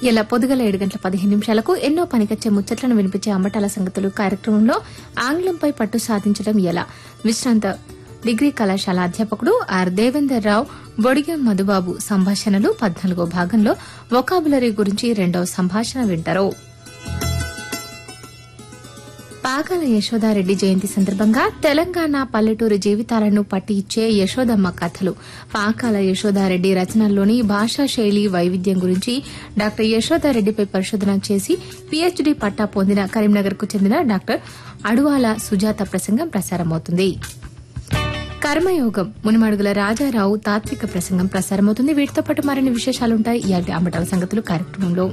ఇలా పొద్దుగల 7:15 ఎన్నో పనికొచ్చే ముచ్చట్లను వినిపించే అంబటాల సంగతులు కార్యక్రమంలో ఆంగ్లంపై పట్టు సాధించడం ఎలా విశ్రాంత డిగ్రీ కళాశాల అధ్యాపకుడు ఆర్ దేవేందర్ రావు బొడిగెం మధుబాబు సంభాషణలు 14వ భాగంలో వొకాబులరీ గురించి 2వ సంభాషణ వింటారు. పాకాల యశోదారెడ్డి జయంతి సందర్భంగా తెలంగాణ పల్లెటూరి జీవితాలను పట్టి ఇచ్చే యశోదమ్మ కథలు పాకాల యశోదారెడ్డి రచనల్లోని భాషా శైలి వైవిధ్యం గురించి డాక్టర్ యశోదారెడ్డిపై పరిశోధన చేసి పీహెచ్డీ పట్టా పొందిన కరీంనగర్ కు చెందిన డాక్టర్ అడువాల సుజాత ప్రసంగం ప్రసారమవుతుంది. కర్మయోగం మునిమడుగుల రాజారావు తాత్విక ప్రసంగం ప్రసారమవుతుంది. వీటితో పాటు మరిన్ని విశేషాలుంటాయి ఇయాల్టి అంబటాల సంగతులు కార్యక్రమంలో.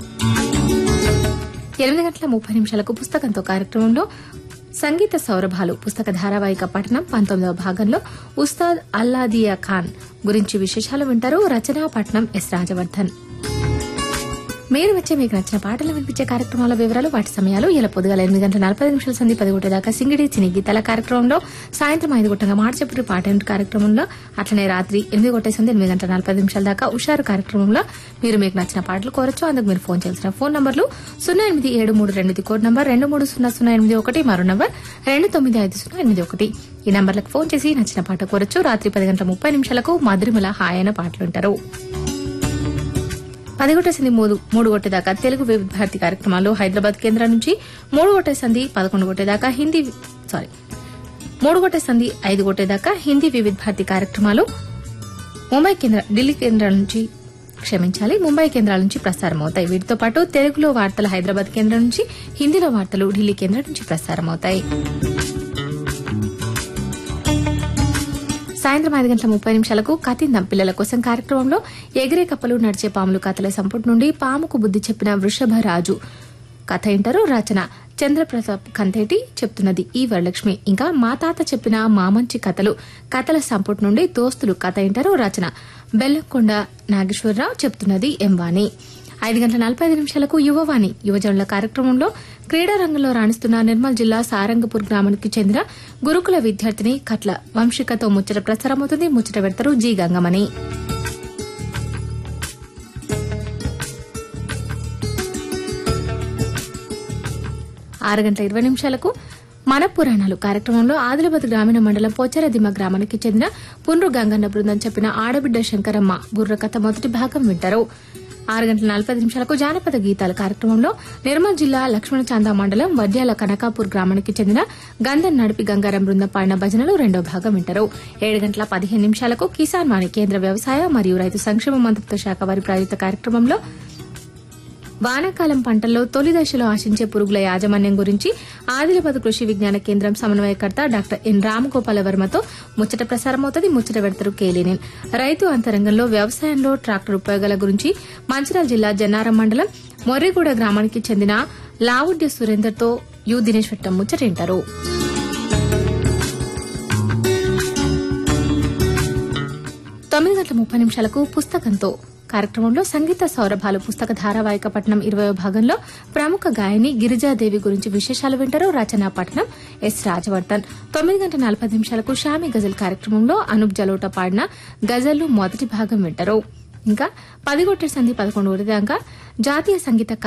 8:30 పుస్తకంతో కార్యక్రమంలో సంగీత సౌరభాలు పుస్తక ధారావాహిక పఠనం 19వ భాగంలో ఉస్తాద్ అల్లాదియా ఖాన్ గురించి విశేషాలు వింటారు. రచనా పఠనం ఎస్ రాజవర్ధన్. మీరు వచ్చే మీకు నచ్చిన పాటలు వినిపించే కార్యక్రమాల వివరాలు వాటి సమయాలు ఇలా పొద్దుగాల 8:45 సంధి 11 దాకా సింగిడి చిని గీతాల కార్యక్రమంలో సాయంత్రం 5 మాట చెప్పి పాట కార్యక్రమంలో అట్లనే రాత్రి 8 సంధి 8:45 దాకా ఉషారు కార్యక్రమంలో మీరు మీకు నచ్చిన పాటలు కోరచ్చు. అందుకు మీరు ఫోన్ చేయాల్సిన ఫోన్ నంబర్లు 08732 కోడ్ నంబర్ 230081 మరో నంబర్ 295081. ఈ నంబర్లకు ఫోన్ చేసి నచ్చిన పాట కోరచ్చు. రాత్రి 10:30 మధురిమల హాయన పాటలుంటారు. 11 సంధి 3 దాకా తెలుగు వివిధ భారతి కార్యక్రమాలు హైదరాబాద్ కేంద్రం నుంచి 3 సంధి 11 దాకా హిందీ 3 సంధి 5 దాకా హిందీ వివిధ భారతి కార్యక్రమాలు ఢిల్లీ కేంద్రాల నుంచి ముంబై కేంద్రాల నుంచి ప్రసారమవుతాయి. వీటితో పాటు తెలుగులో వార్తలు హైదరాబాద్ కేంద్రం నుంచి, హిందీలో వార్తలు ఢిల్లీ కేంద్రం నుంచి ప్రసారమవుతాయి. సాయంత్రం 5:30 కతిందం పిల్లల కోసం కార్యక్రమంలో ఎగిరే కప్పలు నడిచే పాములు కథల సంపుటి నుండి పాముకు బుద్ది చెప్పిన వృషభరాజు కథ ఇంటారు. రచన చంద్రప్రతాప్ కంతేటి, చెప్తున్నది ఈ వరలక్ష్మి. ఇంకా మా తాత చెప్పిన మామంచి కథల సంపుటి నుండి దోస్తులు కథ ఇంటారు. రచన బెల్లంకొండ నాగేశ్వరరావు, చెప్తున్నది ఎంవాణి. 5:45 యువవాణి యువజనుల కార్యక్రమంలో క్రీడా రంగంలో రాణిస్తున్న నిర్మల్ జిల్లా సారంగపూర్ గ్రామానికి చెందిన గురుకుల విద్యార్థిని కట్ల వంశికతో ముచ్చట ప్రసారమవుతుంది. ముచ్చట పెడతారు జి గంగమణి. 6:20 మన పురాణాలు కార్యక్రమంలో ఆదిలాబాద్ గ్రామీణ మండలం పోచారదిమ్మ గ్రామానికి చెందిన పుండ్రు గంగన్న బృందం చెప్పిన ఆడబిడ్డ శంకరమ్మ బుర్రకథ మొదటి భాగం వింటారు. 6:40 జానపద గీతాల కార్యక్రమంలో నిర్మల్ జిల్లా లక్ష్మణచాంద మండలం వడ్యాల కనకాపూర్ గ్రామానికి చెందిన గంధన్ నడిపి గంగారం బృందం పాడిన భజనలు 2వ భాగం వింటారు. 7:15 కిసాన్ వాణి కేంద్ర వ్యవసాయ మరియు రైతు సంక్షేమ మంత్రిత్వ శాఖ వారి ప్రాయోజిత కార్యక్రమంలో వానాకాలం పంటల్లో తొలి దశలో ఆశించే పురుగుల యాజమాన్యం గురించి ఆదిలాబాద్ కృషి విజ్ఞాన కేంద్రం సమన్వయకర్త డాక్టర్ ఎన్ రామగోపాల వర్మతో ముచ్చట ప్రసారమవుతుంది. ముచ్చట పెడతారు కేలేనేన్. రైతు అంతరంగంలో వ్యవసాయంలో ట్రాక్టర్ ఉపయోగాల గురించి మంచిర్యాల జిల్లా జన్నారం మండలం మొర్రిగూడ గ్రామానికి చెందిన లావుడ్య సురేందర్తో యు దినేష్ వెట్టం ముచ్చటేంటారు. 9:30 పుస్తకంతో కార్యక్రమంలో సంగీత సౌరభాలు పుస్తక ధారావాహిక పఠనం 20వ భాగంలో ప్రముఖ గాయని గిరిజాదేవి గురించి విశేషాలు వింటారు. రచనా పఠనం ఎస్ రాజవర్ధన్. 9:40 షామి గజల్ కార్యక్రమంలో అనూప్ జలోటా పాడిన గజళ్లు మొదటి భాగం వింటారు. ఇంకా 10 సంధి 11 దాకా జాతీయ సంగీత